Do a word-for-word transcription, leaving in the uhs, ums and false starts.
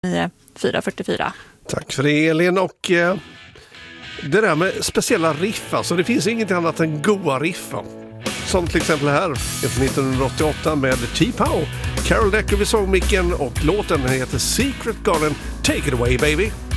nio fyra fyra fyra. Tack för det, Elin. Och eh, det där med speciella riff, alltså det finns inget annat än goa riff. Som till exempel här från nittonhundraåttioåtta med T-Pow. Carol Decker vid sångmicken och låten heter Secret Garden. Take it away, baby!